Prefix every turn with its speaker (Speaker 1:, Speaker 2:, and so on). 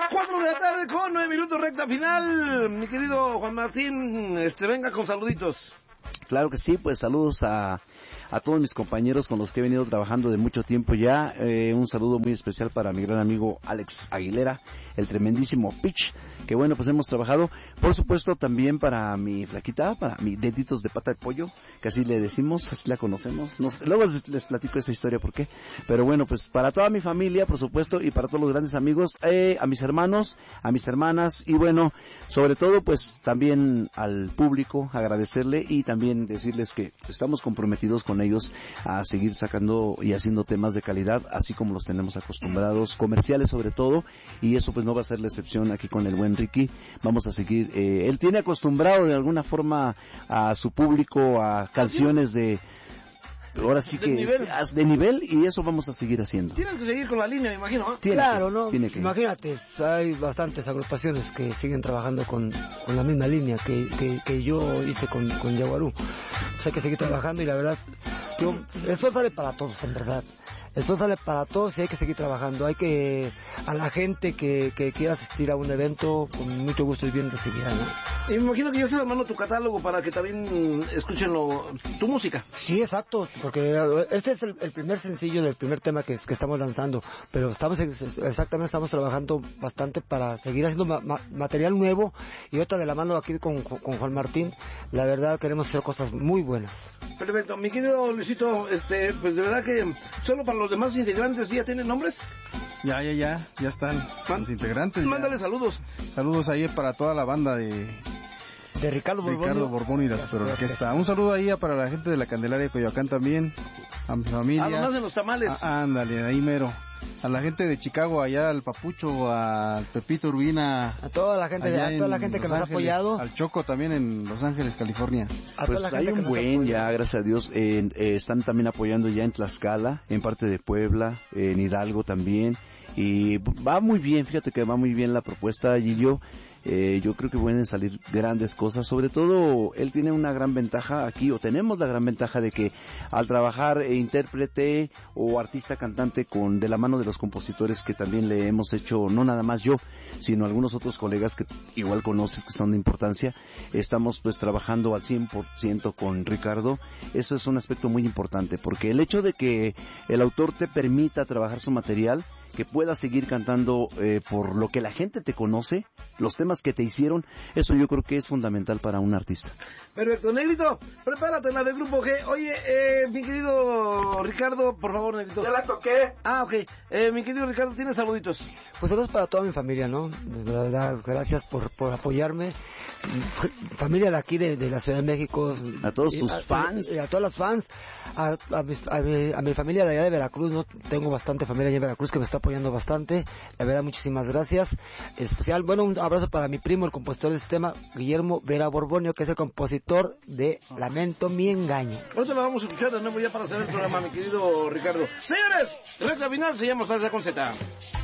Speaker 1: 4 de la tarde con 9 minutos, recta final. Mi querido Juan Martín, venga con saluditos.
Speaker 2: Claro que sí, pues saludos a todos mis compañeros con los que he venido trabajando de mucho tiempo ya. Un saludo muy especial para mi gran amigo Alex Aguilera, el tremendísimo Pitch, que bueno, pues hemos trabajado. Por supuesto también para mi flaquita, para mi deditos de pata de pollo, que así le decimos, así la conocemos. Luego les platico esa historia por qué. Pero bueno, pues para toda mi familia, por supuesto, y para todos los grandes amigos, a mis hermanos, a mis hermanas, y bueno, sobre todo pues también al público, agradecerle y también decirles que estamos comprometidos con ellos a seguir sacando y haciendo temas de calidad, así como los tenemos acostumbrados, comerciales sobre todo, y eso pues no va a ser la excepción aquí con el buen Ricky. Vamos a seguir, él tiene acostumbrado de alguna forma a su público a canciones de ahora sí que de nivel, y eso vamos a seguir haciendo.
Speaker 1: Tienen que seguir con la línea, me imagino, ¿eh?
Speaker 3: Claro, ¿no? Imagínate, hay bastantes agrupaciones que siguen trabajando con la misma línea que yo hice con Yaguarú. O sea, hay que seguir trabajando y la verdad, el sol sale para todos, en verdad. El sol sale para todos y hay que seguir trabajando. Hay que, a la gente que quiera asistir a un evento, con mucho gusto y bien recibida, ¿no?
Speaker 1: Y me imagino que ya estás armando tu catálogo para que también escuchen tu música.
Speaker 3: Sí, exacto, porque este es el primer sencillo del primer tema que estamos lanzando, pero estamos trabajando bastante para seguir haciendo material nuevo, y ahorita de la mano aquí con Juan Martín, la verdad queremos hacer cosas muy buenas.
Speaker 1: Perfecto, mi querido Luisito, pues de verdad que solo para los demás integrantes ya tienen nombres.
Speaker 4: Ya están los integrantes.
Speaker 1: Mándale saludos.
Speaker 4: Saludos ahí para toda la banda de
Speaker 3: Ricardo
Speaker 4: Borbón y la orquesta. Un saludo ahí para la gente de la Candelaria de Coyoacán también, a mi familia.
Speaker 1: Además de los tamales.
Speaker 4: Ándale, ahí mero. A la gente de Chicago, allá al Papucho, al Pepito Urbina,
Speaker 3: a toda la gente que nos ha apoyado,
Speaker 4: al Choco también en Los Ángeles, California.
Speaker 2: Pues hay un buen, ya gracias a Dios, están también apoyando ya en Tlaxcala, en parte de Puebla, en Hidalgo también, y va muy bien, fíjate que va muy bien la propuesta, Gillo. Yo creo que pueden salir grandes cosas, sobre todo él tiene una gran ventaja aquí, o tenemos la gran ventaja de que al trabajar intérprete o artista cantante de la mano de los compositores que también le hemos hecho, no nada más yo, sino algunos otros colegas que igual conoces que son de importancia, estamos pues trabajando al 100% con Ricardo. Eso es un aspecto muy importante, porque el hecho de que el autor te permita trabajar su material, que puedas seguir cantando por lo que la gente te conoce, los temas que te hicieron, eso yo creo que es fundamental para un artista.
Speaker 1: Perfecto, Negrito, prepárate la del grupo G. Oye, mi querido Ricardo, por favor, Negrito.
Speaker 5: Ya la toqué.
Speaker 1: Ah, ok. Mi querido Ricardo, ¿tienes saluditos?
Speaker 3: Pues saludos para toda mi familia, ¿no? De verdad, gracias por apoyarme. Familia de aquí, de la Ciudad de México.
Speaker 2: A todos tus fans.
Speaker 3: A todas las fans. A mi familia de allá de Veracruz, ¿no? Tengo bastante familia allá en Veracruz que me está apoyando bastante. La verdad, muchísimas gracias. En especial, bueno, un abrazo para mi primo, el compositor del sistema, Guillermo Vera Borbonio, que es el compositor de Lamento mi engaño.
Speaker 1: Ahorita lo vamos a escuchar de nuevo ya para hacer el programa, mi querido Ricardo. Señores, recta final se llama Salsa con Z.